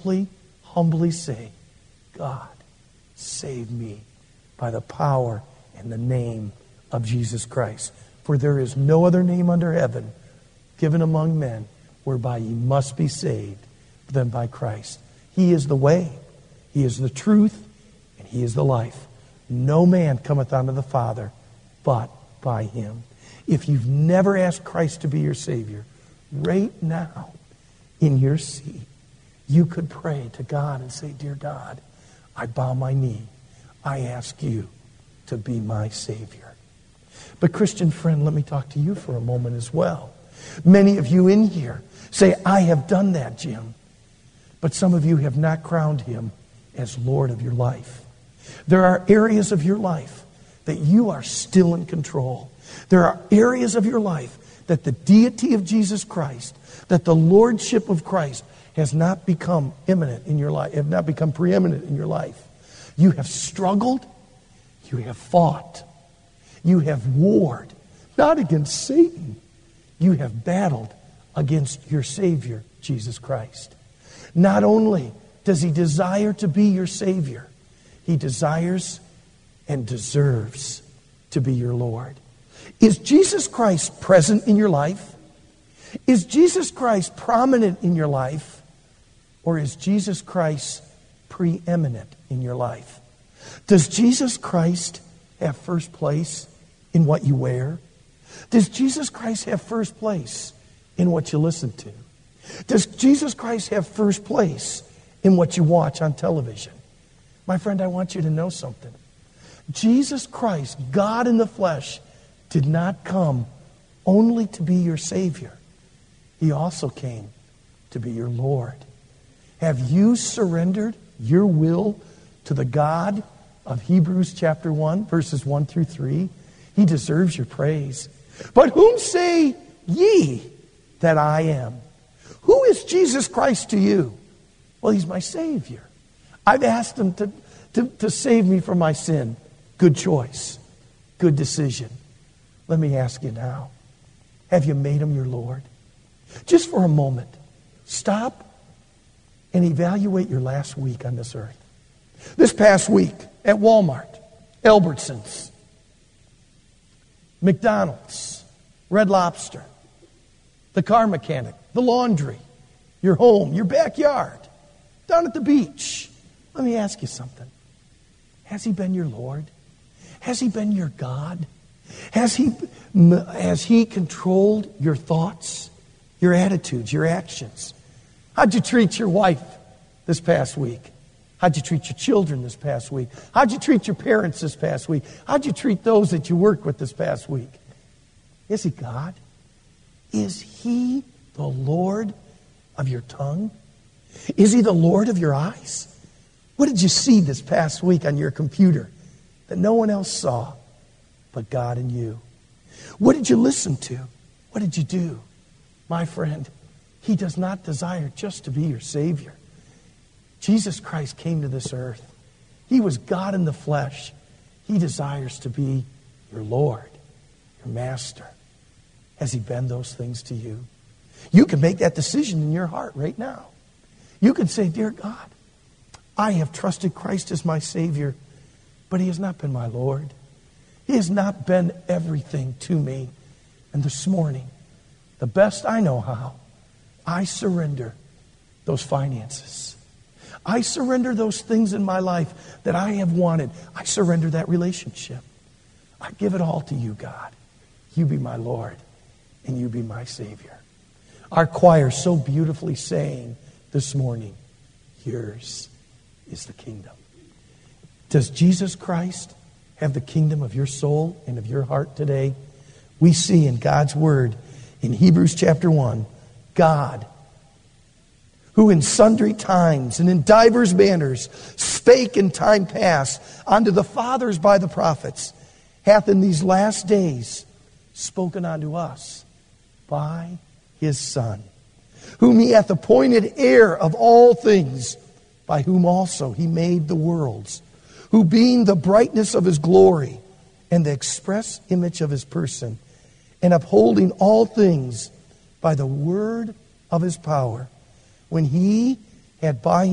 simply, humbly say, God, save me by the power and the name of Jesus Christ. For there is no other name under heaven given among men whereby ye must be saved than by Christ. He is the way, He is the truth, and He is the life. No man cometh unto the Father but by Him. If you've never asked Christ to be your Savior, right now in your seat, you could pray to God and say, Dear God, I bow my knee. I ask you to be my Savior. But Christian friend, let me talk to you for a moment as well. Many of you in here say, I have done that, Jim. But some of you have not crowned Him as Lord of your life. There are areas of your life that you are still in control. There are areas of your life that the deity of Jesus Christ, that the lordship of Christ has not become imminent in your life, have not become preeminent in your life. You have struggled, you have fought, you have warred, not against Satan. You have battled against your Savior, Jesus Christ. Not only does He desire to be your Savior, He desires and deserves to be your Lord. Is Jesus Christ present in your life? Is Jesus Christ prominent in your life? Or is Jesus Christ preeminent in your life? Does Jesus Christ have first place in what you wear? Does Jesus Christ have first place in what you listen to? Does Jesus Christ have first place in what you watch on television? My friend, I want you to know something. Jesus Christ, God in the flesh, did not come only to be your Savior. He also came to be your Lord. Have you surrendered your will to the God of Hebrews chapter 1, verses 1 through 3? He deserves your praise. But whom say ye that I am? Who is Jesus Christ to you? Well, He's my Savior. I've asked Him to save me from my sin. Good choice. Good decision. Let me ask you now. Have you made Him your Lord? Just for a moment, stop and evaluate your last week on this earth. This past week at Walmart, Albertsons, McDonald's, Red Lobster, the car mechanic, the laundry, your home, your backyard, down at the beach. Let me ask you something. Has He been your Lord? Has He been your God? Has He controlled your thoughts, your attitudes, your actions? How'd you treat your wife this past week? How'd you treat your children this past week? How'd you treat your parents this past week? How'd you treat those that you worked with this past week? Is He God? Is He the Lord of your tongue? Is He the Lord of your eyes? What did you see this past week on your computer that no one else saw but God and you? What did you listen to? What did you do? My friend, He does not desire just to be your Savior. Jesus Christ came to this earth. He was God in the flesh. He desires to be your Lord, your Master. Has He been those things to you? You can make that decision in your heart right now. You can say, Dear God, I have trusted Christ as my Savior, but He has not been my Lord. He has not been everything to me. And this morning, the best I know how, I surrender those finances. I surrender those things in my life that I have wanted. I surrender that relationship. I give it all to you, God. You be my Lord, and you be my Savior. Our choir so beautifully sang this morning, yours is the kingdom. Does Jesus Christ have the kingdom of your soul and of your heart today? We see in God's Word, in Hebrews chapter 1, God, who in sundry times and in divers manners spake in time past unto the fathers by the prophets, hath in these last days spoken unto us by His Son, whom He hath appointed heir of all things, by whom also He made the worlds, who being the brightness of His glory and the express image of His person, and upholding all things by the word of His power, when He had by